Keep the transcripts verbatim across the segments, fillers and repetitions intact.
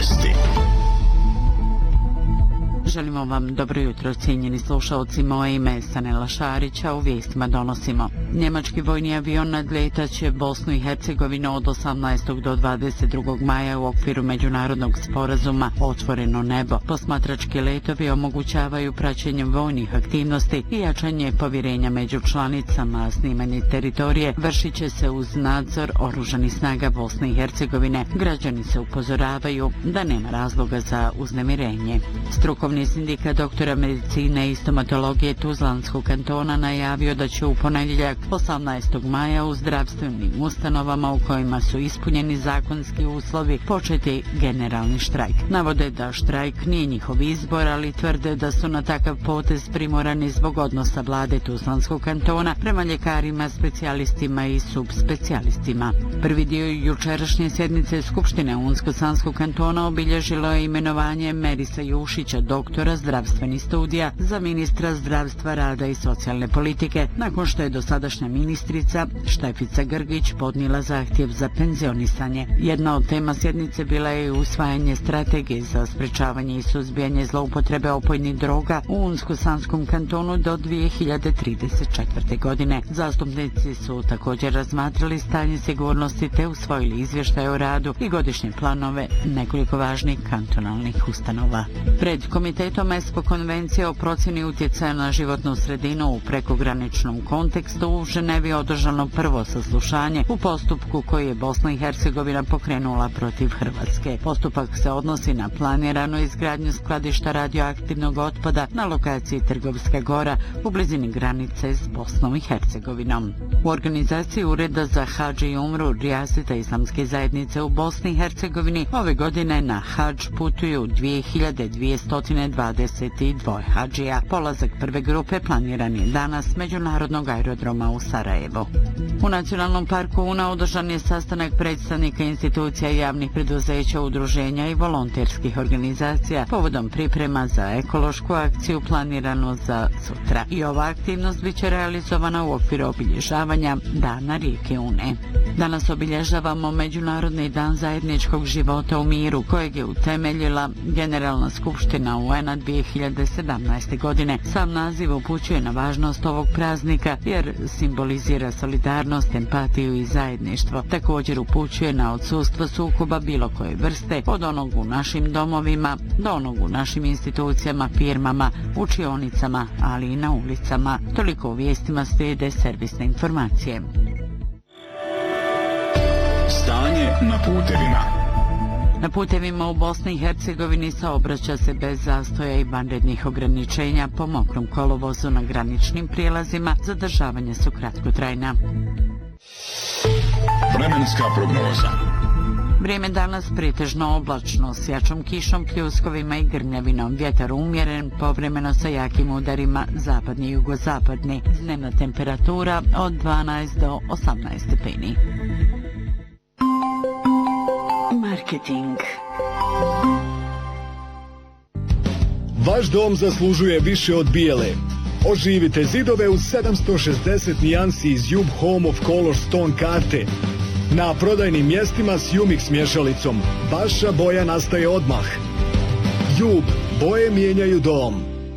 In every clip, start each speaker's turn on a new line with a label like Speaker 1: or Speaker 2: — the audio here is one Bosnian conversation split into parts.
Speaker 1: vijesti.
Speaker 2: Želimo vam dobro jutro, cijenjeni slušalci. Moje ime je Sanela Šarića, u vijestima donosimo. Njemački vojni avion nadletaće Bosnu i Hercegovinu od osamnaestog do dvadeset drugog maja u okviru međunarodnog sporazuma Otvoreno nebo. Posmatrački letovi omogućavaju praćenje vojnih aktivnosti i jačanje povjerenja među članicama, a snimanje teritorije vršit će se uz nadzor oružanih snaga Bosne i Hercegovine. Građani se upozoravaju da nema razloga za uznemirenje. Strukovni sindikat doktora medicine i stomatologije Tuzlanskog kantona najavio da će u ponedjeljak osamnaestog maja u zdravstvenim ustanovama u kojima su ispunjeni zakonski uslovi početi generalni štrajk. Navode da štrajk nije njihov izbor, ali tvrde da su na takav potez primorani zbog odnosa vlade Tuzlanskog kantona prema ljekarima, specijalistima i subspecijalistima. Prvi dio jučerašnje sjednice Skupštine Unsko-Sanskog kantona obilježilo je imenovanje Merisa Jušića, doktora zdravstvenih studija, za ministra zdravstva, rada i socijalne politike, nakon što je dosadašnja ministrica Štefica Grgić podnijela zahtjev za penzionisanje. Jedna od tema sjednice bila je usvajanje strategije za sprečavanje i suzbijanje zloupotrebe opojnih droga u Unsko-Sanskom kantonu do dvije hiljade trideset četvrte. godine. Zastupnici su također razmatrali stanje sigurnosti te usvojili izvještaj o radu i godišnje planove nekoliko važnih kantonalnih ustanova. Pred Komitetom ESPO konvencije o procjeni utjecaja na životnu sredinu u prekograničnom kontekstu u Ženevi je održano prvo saslušanje u postupku koji je Bosna i Hercegovina pokrenula protiv Hrvatske. Postupak se odnosi na planiranu izgradnju skladišta radioaktivnog otpada na lokaciji Trgovska gora u blizini granice s Bosnom i Hercegovinom. U organizaciji Ureda za hadž i umru Rijasita Islamske zajednice u Bosni i Hercegovini ove godine na hadž putuju dvije hiljade dvjesto dvadeset dva hadžija. Polazak prve grupe planiran je danas s međunarodnog aerodroma u Sarajevo. U Nacionalnom parku Una održan je sastanak predstavnika institucija javnih preduzeća, udruženja i volonterskih organizacija povodom priprema za ekološku akciju planiranu za sutra. I ova aktivnost biće realizovana u okviru obilježavanja Dana rijeke Une. Danas obilježavamo Međunarodni dan zajedničkog života u miru, kojeg je utemeljila Generalna skupština U N-a dvije hiljade sedamnaeste. godine. Sam naziv upućuje na važnost ovog praznika jer simbolizira solidarnost, empatiju i zajedništvo. Također upućuje na odsustvo sukoba bilo koje vrste, od onog u našim domovima do onog u našim institucijama, firmama, učionicama, ali i na ulicama. Toliko u vijestima, slijede servisne informacije.
Speaker 1: Stanje na putevima.
Speaker 2: Na putevima u Bosni i Hercegovini saobraća se bez zastoja i vanrednih ograničenja. Po mokrom kolovozu na graničnim prijelazima zadržavanja su kratkotrajna.
Speaker 1: Vremenska prognoza.
Speaker 2: Vrijeme danas pretežno oblačno s jačom kišom, pljuskovima i grmljavinom. Vjetar umjeren, povremeno sa jakim udarima zapadni i jugozapadni. Dnevna temperatura od dvanaest do osamnaest stepeni. Marketing.
Speaker 3: Vaš dom zaslužuje više od bijele. Oživite zidove u sedamsto šezdeset nijansi iz Jub Home of Color Stone karte. Na prodajnim mjestima s Umix mješalicom. Vaša boja nastaje odmah. Jub, boje mijenjaju dom.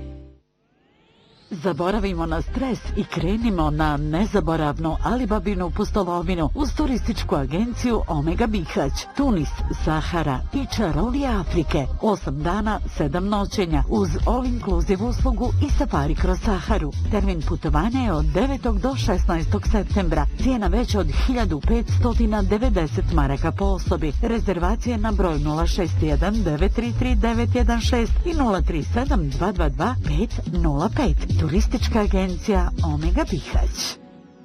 Speaker 2: Zaboravimo na stres i krenimo na nezaboravnu Alibabinu pustolovinu uz turističku agenciju Omega Bihać, Tunis, Sahara i čarolije Afrike. Osam dana, sedam noćenja uz all-inclusive uslugu i safari kroz Saharu. Termin putovanja je od devetog do šesnaestog septembra. Cijena veća od hiljadu petsto devedeset maraka po osobi. Rezervacije na broj nula šest jedan devet tri tri devet jedan šest i nula tri sedam dva dva dva pet nula pet. Turistička agencija Omega Bihać.